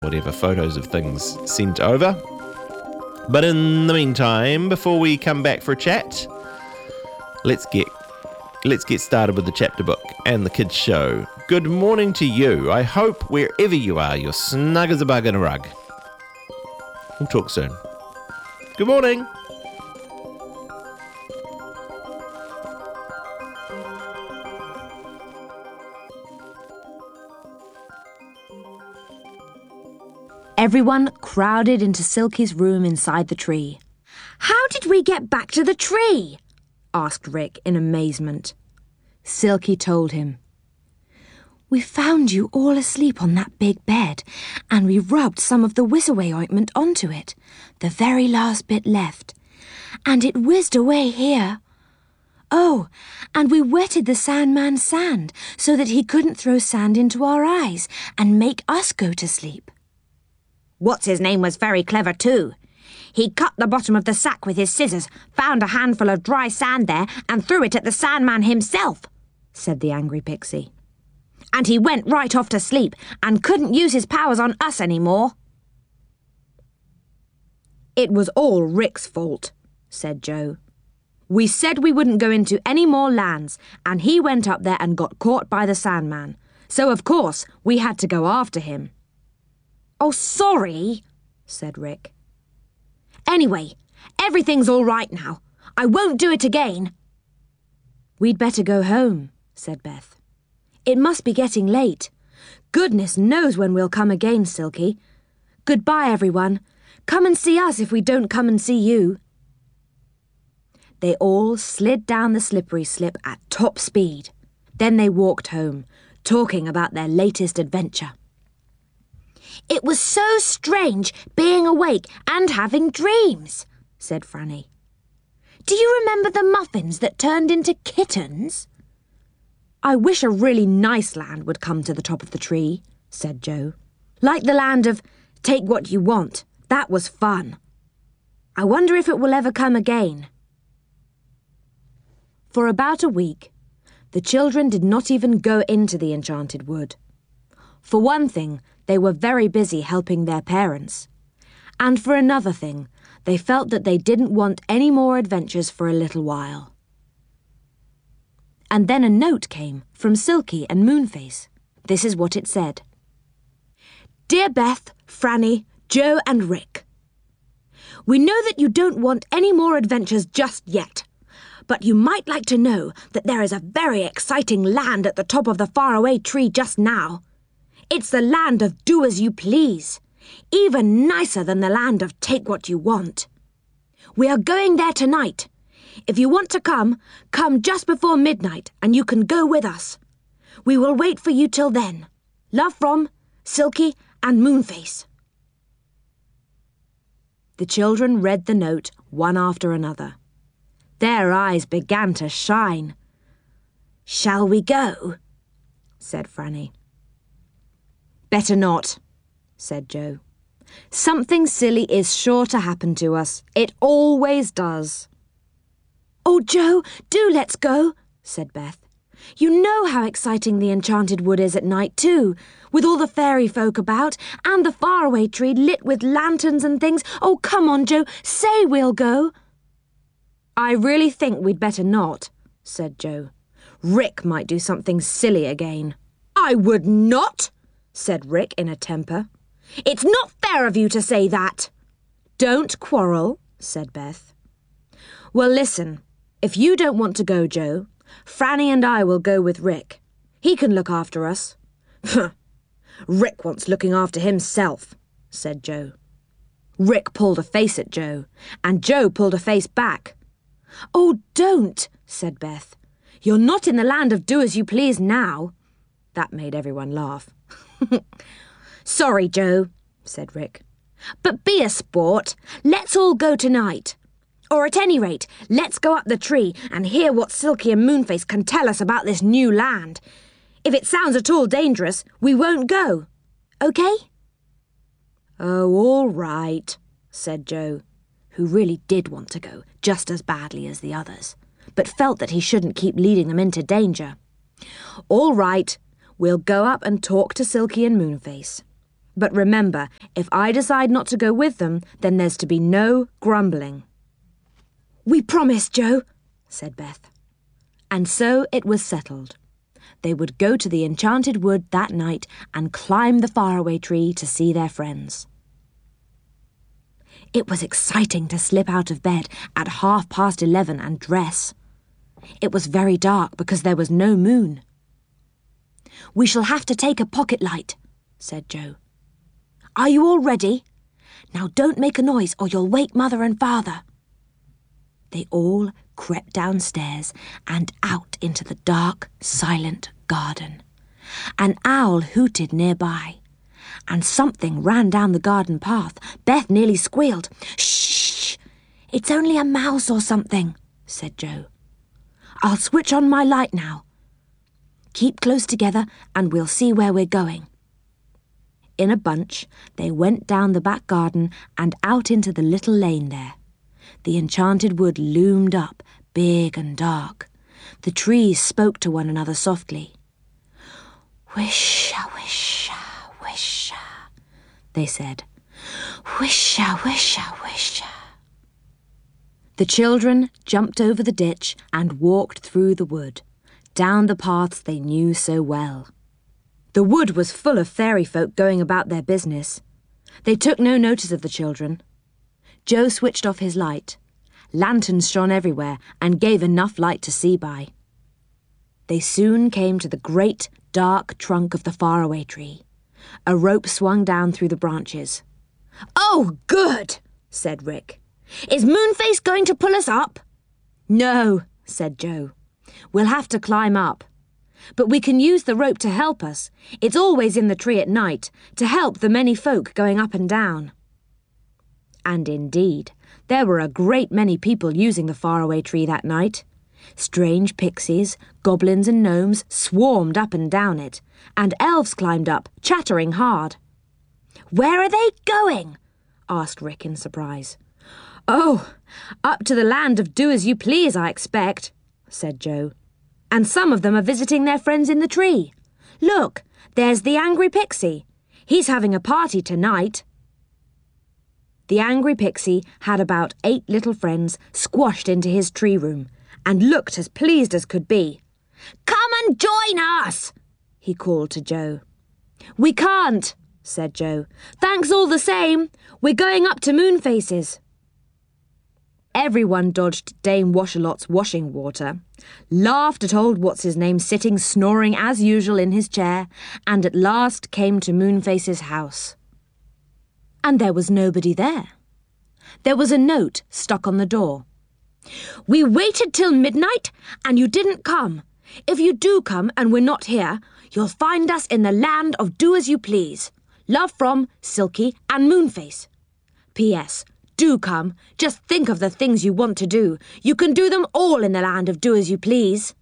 whatever photos of things sent over. But in the meantime, before we come back for a chat, let's get started with the chapter book and the kids show. Good morning to you. I hope wherever you are, you're snug as a bug in a rug. We'll talk soon. Good morning. Everyone crowded into Silky's room inside the tree. "How did we get back to the tree?" asked Rick in amazement. Silky told him. "We found you all asleep on that big bed, and we rubbed some of the whiz-away ointment onto it, the very last bit left, and it whizzed away here. Oh, and we wetted the Sandman's sand so that he couldn't throw sand into our eyes and make us go to sleep. What's-his-name was very clever too. He cut the bottom of the sack with his scissors, found a handful of dry sand there, and threw it at the Sandman himself," said the angry pixie. "And he went right off to sleep and couldn't use his powers on us anymore." "It was all Rick's fault," said Joe. "We said we wouldn't go into any more lands, and he went up there and got caught by the Sandman. So, of course, we had to go after him." "Oh, sorry," said Rick. "Anyway, everything's all right now. I won't do it again." "We'd better go home," said Beth. "It must be getting late. Goodness knows when we'll come again, Silky. Goodbye, everyone. Come and see us if we don't come and see you." They all slid down the slippery slip at top speed. Then they walked home, talking about their latest adventure. "It was so strange being awake and having dreams," said Franny. "Do you remember the muffins that turned into kittens?" "I wish a really nice land would come to the top of the tree," said Joe. "Like the land of Take What You Want. That was fun. I wonder if it will ever come again." For about a week, the children did not even go into the enchanted wood. For one thing, they were very busy helping their parents. And for another thing, they felt that they didn't want any more adventures for a little while. And then a note came from Silky and Moonface. This is what it said. "Dear Beth, Franny, Joe and Rick, we know that you don't want any more adventures just yet, but you might like to know that there is a very exciting land at the top of the faraway tree just now. It's the land of Do As You Please, even nicer than the land of Take What You Want. We are going there tonight. If you want to come just before midnight and you can go with us. We will wait for you till then. Love from Silky and Moonface." The children read the note one after another. Their eyes began to shine. "Shall we go?" said Franny. "Better not," said Joe. "Something silly is sure to happen to us. It always does." "Oh, Joe, do let's go," said Beth. "You know how exciting the enchanted wood is at night, too, with all the fairy folk about, and the faraway tree lit with lanterns and things. Oh, come on, Joe, say we'll go." "I really think we'd better not," said Joe. "Rick might do something silly again." "I would not," said Rick in a temper. "It's not fair of you to say that." "Don't quarrel," said Beth. "Well, listen, if you don't want to go, Joe, Franny and I will go with Rick. He can look after us." "Rick wants looking after himself," said Joe. Rick pulled a face at Joe, and Joe pulled a face back. "Oh, don't," said Beth. "You're not in the land of Do As You Please now." That made everyone laugh. "Sorry, Joe," said Rick. "But be a sport. Let's all go tonight. Or at any rate, let's go up the tree and hear what Silky and Moonface can tell us about this new land. If it sounds at all dangerous, we won't go. OK?" "Oh, all right," said Joe, who really did want to go just as badly as the others, but felt that he shouldn't keep leading them into danger. "All right, we'll go up and talk to Silky and Moonface. But remember, if I decide not to go with them, then there's to be no grumbling." "We promise, Joe," said Beth. And so it was settled. They would go to the enchanted wood that night and climb the faraway tree to see their friends. It was exciting to slip out of bed at 11:30 and dress. It was very dark because there was no moon. "We shall have to take a pocket light," said Joe. "Are you all ready? Now don't make a noise or you'll wake Mother and Father." They all crept downstairs and out into the dark, silent garden. An owl hooted nearby, and something ran down the garden path. Beth nearly squealed. "Shh! It's only a mouse or something," said Joe. "I'll switch on my light now. Keep close together and we'll see where we're going." In a bunch, they went down the back garden and out into the little lane there. The enchanted wood loomed up, big and dark. The trees spoke to one another softly. "Wisha, wisha, wisha," they said. "Wisha, wisha, wisha." The children jumped over the ditch and walked through the wood, down the paths they knew so well. The wood was full of fairy folk going about their business. They took no notice of the children. Joe switched off his light. Lanterns shone everywhere and gave enough light to see by. They soon came to the great, dark trunk of the faraway tree. A rope swung down through the branches. "Oh, good!" said Rick. "Is Moonface going to pull us up?" "No," said Joe. "We'll have to climb up. But we can use the rope to help us. It's always in the tree at night, to help the many folk going up and down." And indeed, there were a great many people using the faraway tree that night. Strange pixies, goblins and gnomes swarmed up and down it, and elves climbed up, chattering hard. "Where are they going?" asked Rick in surprise. "Oh, up to the land of do-as-you-please, I expect," said Joe. "And some of them are visiting their friends in the tree. Look, there's the angry pixie. He's having a party tonight." The angry pixie had about 8 little friends squashed into his tree room and looked as pleased as could be. "Come and join us," he called to Joe. "We can't," said Joe. "Thanks all the same. We're going up to Moonface's." Everyone dodged Dame Washalot's washing water, laughed at old What's-His-Name sitting snoring as usual in his chair, and at last came to Moonface's house. And there was nobody there. There was a note stuck on the door. "We waited till midnight and you didn't come. If you do come and we're not here, you'll find us in the land of do-as-you-please. Love from Silky and Moonface. P.S. Do come. Just think of the things you want to do. You can do them all in the land of do-as-you-please."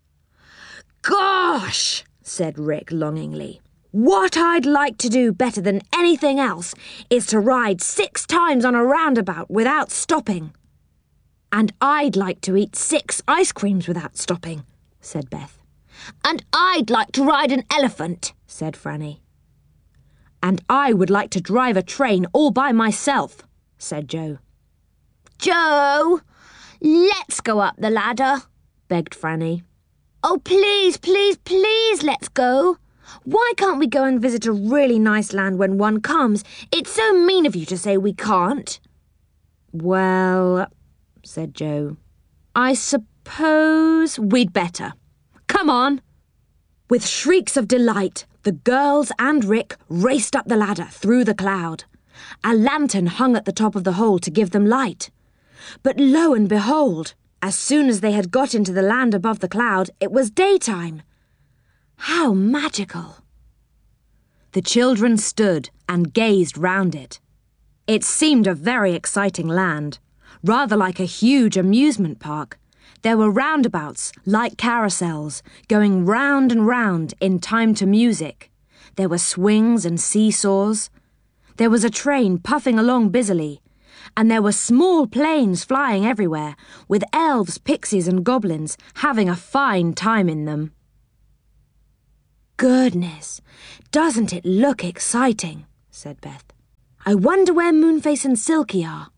"Gosh," said Rick longingly. "What I'd like to do better than anything else is to ride 6 times on a roundabout without stopping." "And I'd like to eat 6 ice creams without stopping," said Beth. "And I'd like to ride an elephant," said Franny. "And I would like to drive a train all by myself," said Joe. "Joe, let's go up the ladder," begged Franny. "Oh, please, please, please, let's go. Why can't we go and visit a really nice land when one comes? It's so mean of you to say we can't." "Well," said Joe, "I suppose we'd better. Come on." With shrieks of delight, the girls and Rick raced up the ladder through the cloud. A lantern hung at the top of the hole to give them light. But lo and behold, as soon as they had got into the land above the cloud, it was daytime. How magical! The children stood and gazed round it. It seemed a very exciting land, rather like a huge amusement park. There were roundabouts, like carousels, going round and round in time to music. There were swings and seesaws. There was a train puffing along busily, and there were small planes flying everywhere, with elves, pixies and goblins having a fine time in them. "Goodness, doesn't it look exciting?" said Beth. I wonder where Moonface and Silky are.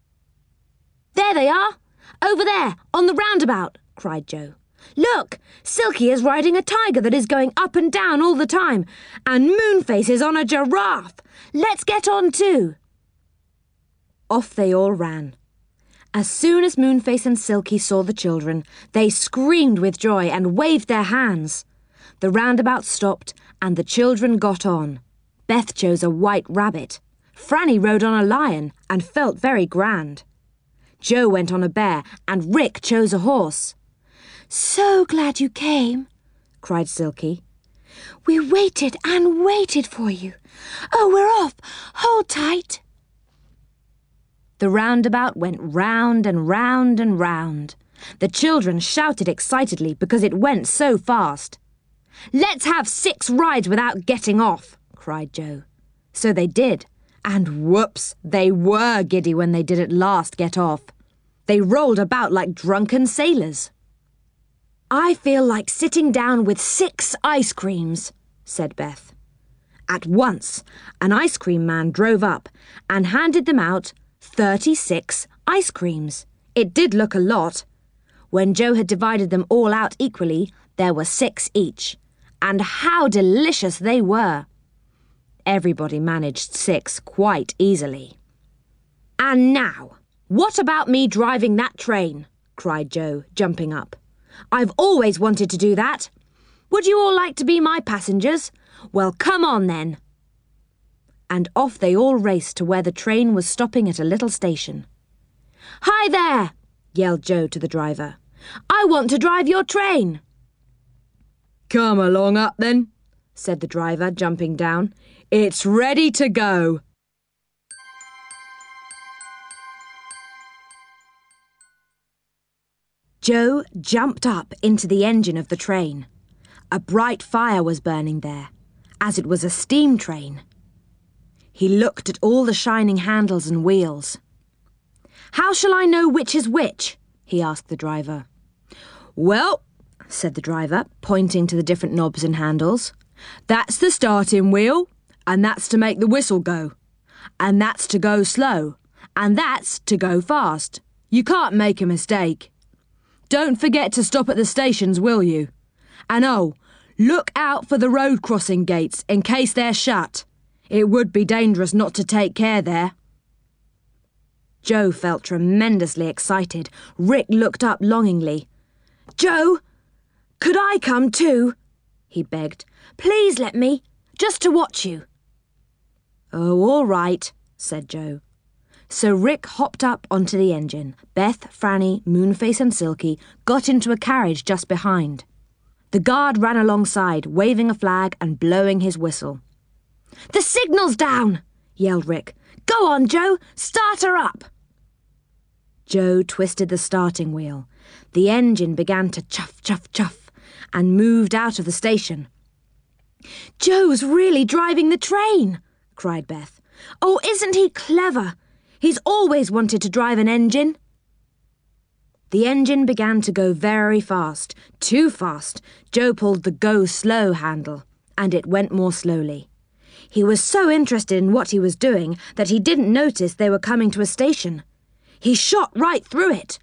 There they are! Over there, on the roundabout, cried Joe. Look! Silky is riding a tiger that is going up and down all the time, and Moonface is on a giraffe. Let's get on too. Off they all ran. As soon as Moonface and Silky saw the children, they screamed with joy and waved their hands. The roundabout stopped and the children got on. Beth chose a white rabbit. Franny rode on a lion and felt very grand. Joe went on a bear and Rick chose a horse. So glad you came, cried Silky. We waited and waited for you. Oh, we're off. Hold tight. The roundabout went round and round and round. The children shouted excitedly because it went so fast. Let's have 6 rides without getting off, cried Joe. So they did, and whoops, they were giddy when they did at last get off. They rolled about like drunken sailors. I feel like sitting down with 6 ice creams, said Beth. At once, an ice cream man drove up and handed them out 36 ice creams. It did look a lot. When Joe had divided them all out equally, there were 6 each. And how delicious they were! Everybody managed 6 quite easily. And now, what about me driving that train? Cried Joe, jumping up. I've always wanted to do that. Would you all like to be my passengers? Well, come on then. And off they all raced to where the train was stopping at a little station. Hi there, yelled Joe to the driver. I want to drive your train. Come along up then, said the driver, jumping down. It's ready to go. Joe jumped up into the engine of the train. A bright fire was burning there, as it was a steam train. He looked at all the shining handles and wheels. How shall I know which is which? He asked the driver. Well, said the driver, pointing to the different knobs and handles, that's the starting wheel, and that's to make the whistle go, and that's to go slow, and that's to go fast. You can't make a mistake. Don't forget to stop at the stations, will you? And oh, look out for the road crossing gates in case they're shut. It would be dangerous not to take care there. Joe felt tremendously excited. Rick looked up longingly. Joe, could I come too? He begged. Please let me, just to watch you. Oh, all right, said Joe. So Rick hopped up onto the engine. Beth, Franny, Moonface and Silky got into a carriage just behind. The guard ran alongside, waving a flag and blowing his whistle. The signal's down, yelled Rick. Go on, Joe, start her up. Joe twisted the starting wheel. The engine began to chuff, chuff, chuff and moved out of the station. Joe's really driving the train, cried Beth. Oh, isn't he clever? He's always wanted to drive an engine. The engine began to go very fast, too fast. Joe pulled the go slow handle, and it went more slowly. He was so interested in what he was doing that he didn't notice they were coming to a station. He shot right through it.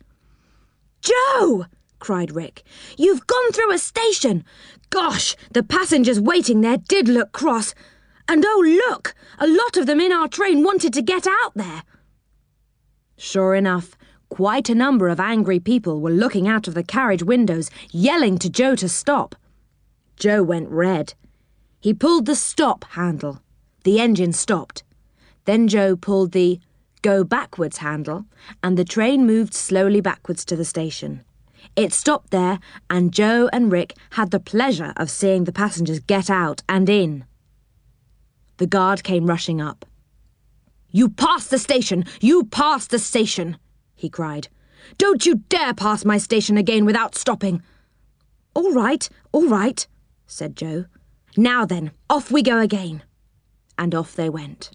Joe! cried Rick. You've gone through a station! Gosh, the passengers waiting there did look cross. And oh, look! A lot of them in our train wanted to get out there. Sure enough, quite a number of angry people were looking out of the carriage windows, yelling to Joe to stop. Joe went red. He pulled the stop handle. The engine stopped. Then Joe pulled the go backwards handle, and the train moved slowly backwards to the station. It stopped there, and Joe and Rick had the pleasure of seeing the passengers get out and in. The guard came rushing up. You passed the station! You passed the station! He cried. Don't you dare pass my station again without stopping! All right, said Joe. Now then, off we go again. And off they went.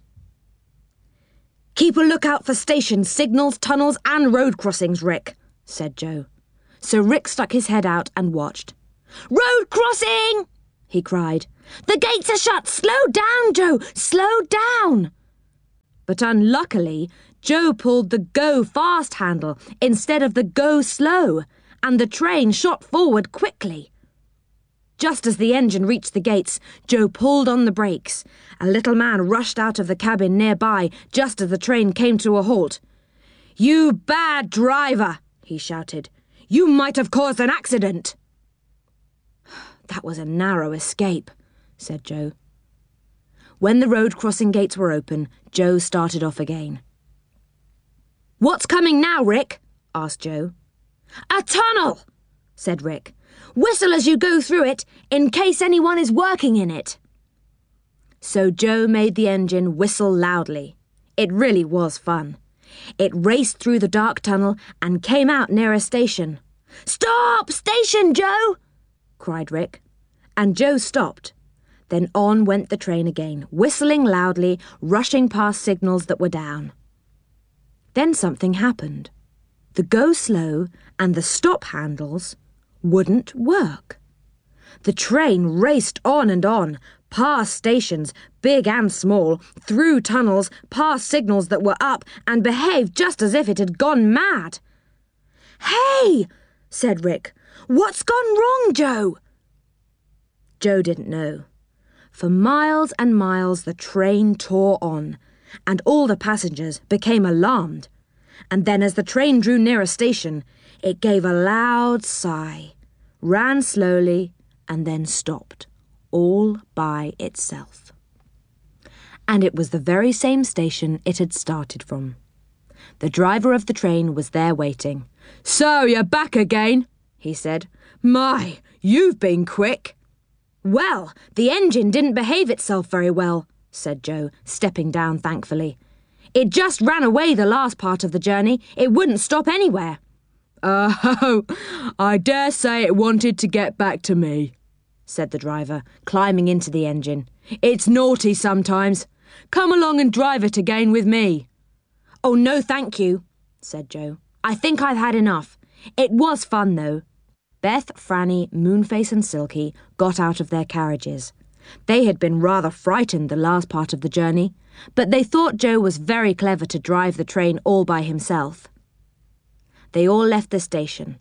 Keep a lookout for stations, signals, tunnels and road crossings, Rick, said Joe. So Rick stuck his head out and watched. Road crossing! He cried. "The gates are shut! Slow down, Joe! Slow down!" But unluckily, Joe pulled the go fast handle instead of the go slow, and the train shot forward quickly. Just as the engine reached the gates, Joe pulled on the brakes. A little man rushed out of the cabin nearby just as the train came to a halt. "You bad driver!" he shouted. "You might have caused an accident." "That was a narrow escape," said Joe. When the road crossing gates were open, Joe started off again. "What's coming now, Rick?" asked Joe. "A tunnel," said Rick. "Whistle as you go through it, in case anyone is working in it." So Joe made the engine whistle loudly. It really was fun. It raced through the dark tunnel and came out near a station. "Stop! Station, Joe!" cried Rick. And Joe stopped. Then on went the train again, whistling loudly, rushing past signals that were down. Then something happened. The go slow and the stop handles wouldn't work. The train raced on and on, past stations, big and small, through tunnels, past signals that were up, and behaved just as if it had gone mad. "Hey!" said Rick. "What's gone wrong, Joe?" Joe didn't know. For miles and miles the train tore on, and all the passengers became alarmed. And then as the train drew near a station, it gave a loud sigh, ran slowly, and then stopped, all by itself. And it was the very same station it had started from. The driver of the train was there waiting. "So you're back again," he said. "My, you've been quick." "Well, the engine didn't behave itself very well," said Joe, stepping down thankfully. "It just ran away the last part of the journey. It wouldn't stop anywhere." "Oh, I dare say it wanted to get back to me," said the driver, climbing into the engine. "It's naughty sometimes. Come along and drive it again with me." "Oh, no, thank you," said Joe. "I think I've had enough. It was fun, though." Beth, Franny, Moonface and Silky got out of their carriages. They had been rather frightened the last part of the journey, but they thought Joe was very clever to drive the train all by himself. They all left the station.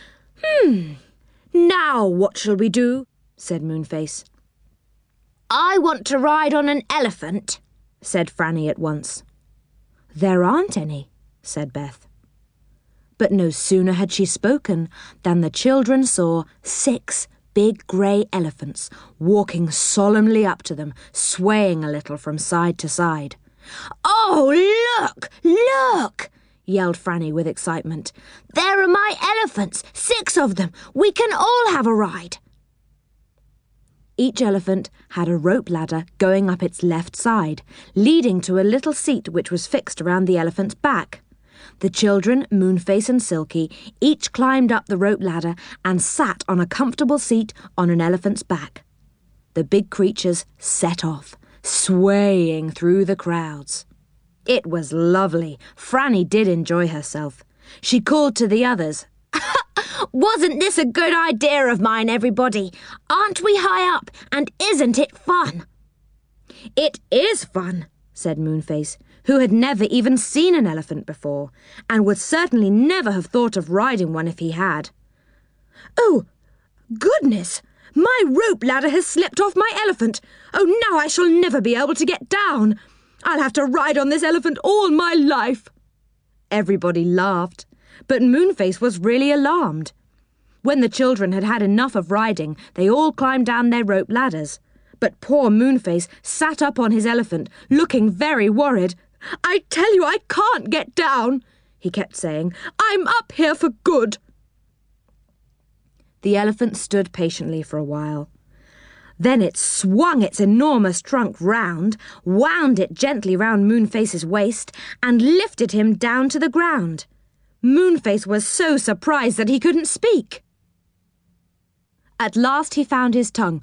"Now what shall we do?" said Moonface. "I want to ride on an elephant," said Franny at once. "There aren't any," said Beth. But no sooner had she spoken than the children saw 6 big grey elephants walking solemnly up to them, swaying a little from side to side. "Oh, look! Look!" yelled Franny with excitement. "There are my elephants! 6 of them! We can all have a ride!" Each elephant had a rope ladder going up its left side, leading to a little seat which was fixed around the elephant's back. The children, Moonface and Silky, each climbed up the rope ladder and sat on a comfortable seat on an elephant's back. The big creatures set off, swaying through the crowds. It was lovely. Franny did enjoy herself. She called to the others. "Wasn't this a good idea of mine, everybody? Aren't we high up, and isn't it fun?" "It is fun," said Moonface, who had never even seen an elephant before, and would certainly never have thought of riding one if he had. "Oh, goodness! My rope ladder has slipped off my elephant. Oh, now I shall never be able to get down. I'll have to ride on this elephant all my life." Everybody laughed, but Moonface was really alarmed. When the children had had enough of riding, they all climbed down their rope ladders. But poor Moonface sat up on his elephant, looking very worried. "I tell you I can't get down," he kept saying. "I'm up here for good." The elephant stood patiently for a while. Then it swung its enormous trunk round, wound it gently round Moonface's waist, and lifted him down to the ground. Moonface was so surprised that he couldn't speak. At last he found his tongue.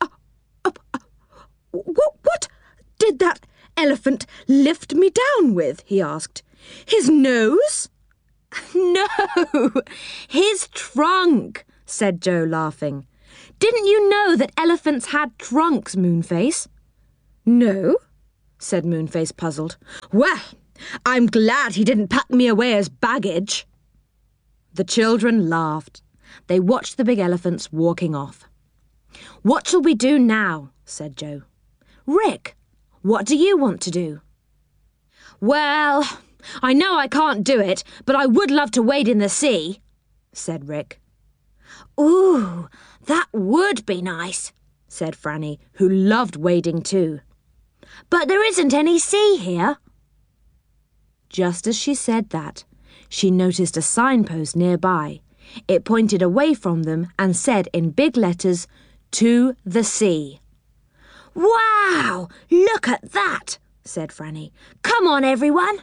What did that elephant lift me down with?" he asked. "His nose?" "No, his trunk," said Joe, laughing. Didn't you know that elephants had trunks, Moonface? No, said Moonface, puzzled. Well, I'm glad he didn't pack me away as baggage. The children laughed. They watched the big elephants walking off. What shall we do now? Said Joe. Rick, what do you want to do? Well, I know I can't do it, but I would love to wade in the sea, said Rick. Ooh, that would be nice, said Franny, who loved wading too. But there isn't any sea here. Just as she said that, she noticed a signpost nearby. It pointed away from them and said in big letters, "To the sea." Wow! Look at that, said Franny. Come on, everyone.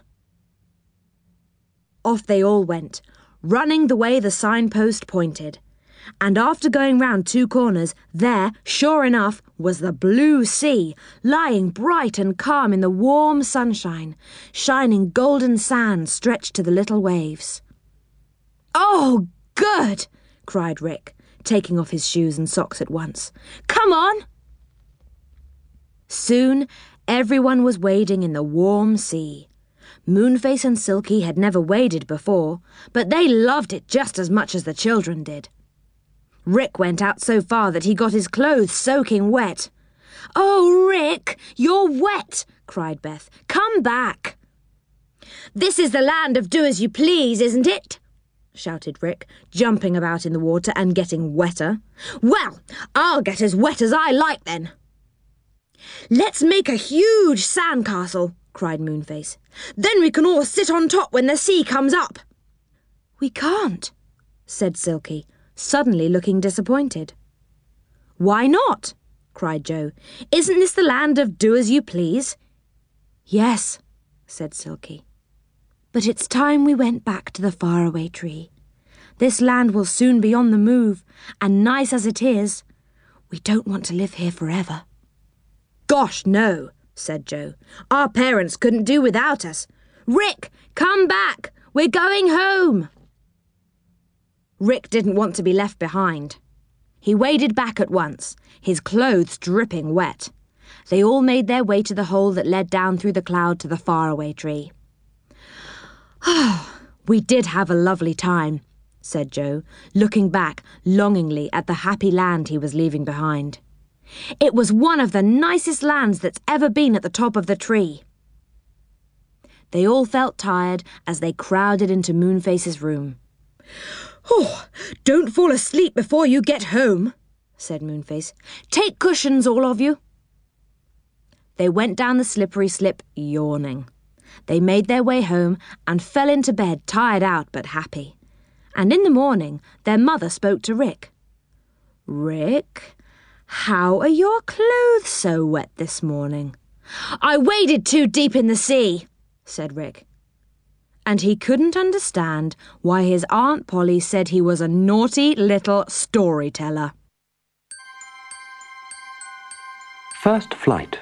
Off they all went, running the way the signpost pointed. And after going round 2 corners, there, sure enough, was the blue sea, lying bright and calm in the warm sunshine, shining golden sand stretched to the little waves. Oh, good! cried Rick, taking off his shoes and socks at once. Come on! Soon, everyone was wading in the warm sea. Moonface and Silky had never waded before, but they loved it just as much as the children did. Rick went out so far that he got his clothes soaking wet. Oh, Rick, you're wet, cried Beth. Come back. This is the land of do-as-you-please, isn't it? Shouted Rick, jumping about in the water and getting wetter. Well, I'll get as wet as I like then. Let's make a huge sandcastle, cried Moonface. Then we can all sit on top when the sea comes up. We can't, said Silky, suddenly looking disappointed. Why not? cried Joe. Isn't this the land of do-as-you-please? Yes, said Silky. But it's time we went back to the faraway tree. This land will soon be on the move, and nice as it is, we don't want to live here forever. Gosh, no, said Joe. Our parents couldn't do without us. Rick, come back! We're going home! Rick didn't want to be left behind. He waded back at once, his clothes dripping wet. They all made their way to the hole that led down through the cloud to the faraway tree. We did have a lovely time, said Joe, looking back longingly at the happy land he was leaving behind. It was one of the nicest lands that's ever been at the top of the tree. They all felt tired as they crowded into Moonface's room. Oh, don't fall asleep before you get home, said Moonface. Take cushions, all of you. They went down the slippery slip, yawning. They made their way home and fell into bed, tired out but happy. And in the morning, their mother spoke to Rick. Rick, how are your clothes so wet this morning? I waded too deep in the sea, said Rick. And he couldn't understand why his Aunt Polly said he was a naughty little storyteller. First flight.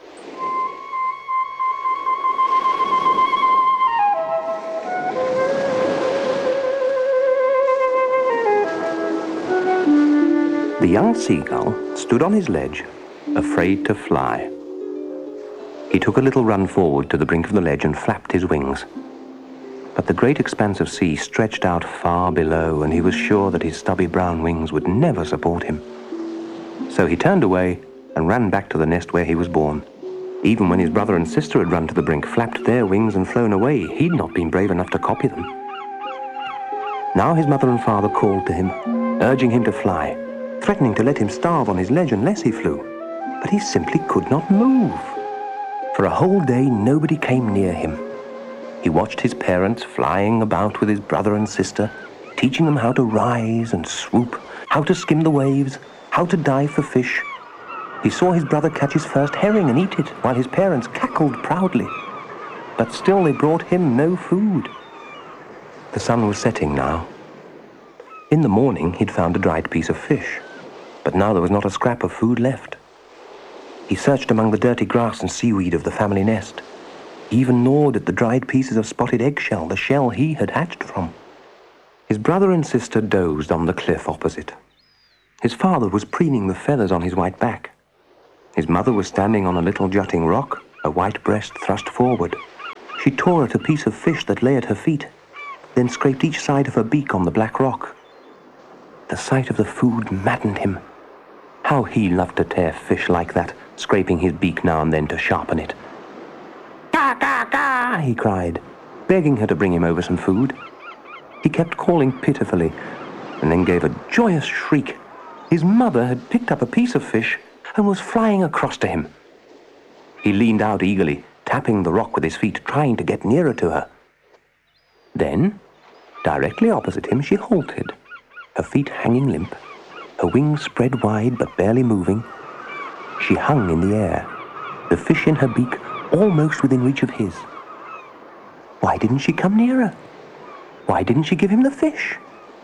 The young seagull stood on his ledge, afraid to fly. He took a little run forward to the brink of the ledge and flapped his wings. But the great expanse of sea stretched out far below, and he was sure that his stubby brown wings would never support him. So he turned away and ran back to the nest where he was born. Even when his brother and sister had run to the brink, flapped their wings and flown away, he'd not been brave enough to copy them. Now his mother and father called to him, urging him to fly, threatening to let him starve on his ledge unless he flew. But he simply could not move. For a whole day, nobody came near him. He watched his parents flying about with his brother and sister, teaching them how to rise and swoop, how to skim the waves, how to dive for fish. He saw his brother catch his first herring and eat it, while his parents cackled proudly. But still they brought him no food. The sun was setting now. In the morning he'd found a dried piece of fish, but now there was not a scrap of food left. He searched among the dirty grass and seaweed of the family nest. He even gnawed at the dried pieces of spotted eggshell, the shell he had hatched from. His brother and sister dozed on the cliff opposite. His father was preening the feathers on his white back. His mother was standing on a little jutting rock, her white breast thrust forward. She tore at a piece of fish that lay at her feet, then scraped each side of her beak on the black rock. The sight of the food maddened him. How he loved to tear fish like that, scraping his beak now and then to sharpen it. "Ka, ka, ka," he cried, begging her to bring him over some food. He kept calling pitifully, and then gave a joyous shriek. His mother had picked up a piece of fish and was flying across to him. He leaned out eagerly, tapping the rock with his feet, trying to get nearer to her. Then, directly opposite him, she halted, her feet hanging limp, her wings spread wide but barely moving. She hung in the air, the fish in her beak almost within reach of his. Why didn't she come nearer? Why didn't she give him the fish?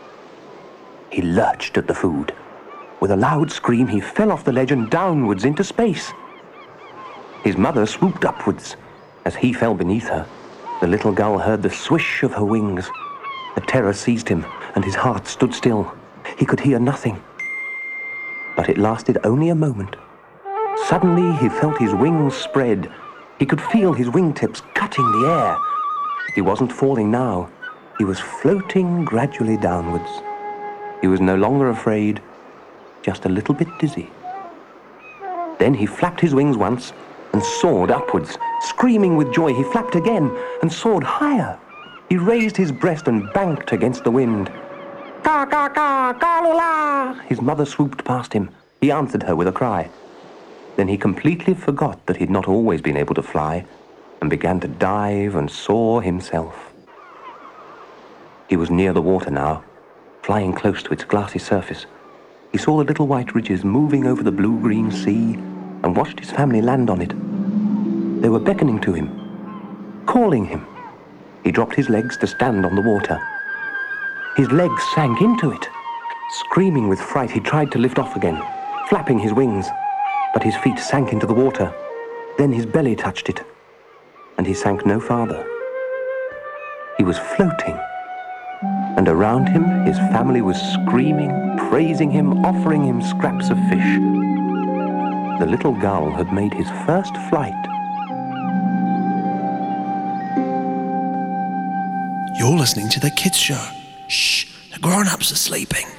He lurched at the food. With a loud scream, he fell off the ledge and downwards into space. His mother swooped upwards. As he fell beneath her, the little gull heard the swish of her wings. A terror seized him, and his heart stood still. He could hear nothing. But it lasted only a moment. Suddenly, he felt his wings spread. He could feel his wingtips cutting the air. He wasn't falling now. He was floating gradually downwards. He was no longer afraid, just a little bit dizzy. Then he flapped his wings once and soared upwards. Screaming with joy, he flapped again and soared higher. He raised his breast and banked against the wind. "Ka, ka, ka, ka-la-la!" His mother swooped past him. He answered her with a cry. Then he completely forgot that he'd not always been able to fly and began to dive and soar himself. He was near the water now, flying close to its glassy surface. He saw the little white ridges moving over the blue-green sea and watched his family land on it. They were beckoning to him, calling him. He dropped his legs to stand on the water. His legs sank into it. Screaming with fright, he tried to lift off again, flapping his wings, but his feet sank into the water. Then his belly touched it, and he sank no farther. He was floating, and around him his family was screaming, praising him, offering him scraps of fish. The little gull had made his first flight. You're listening to The Kids Show. Shh, the grown-ups are sleeping.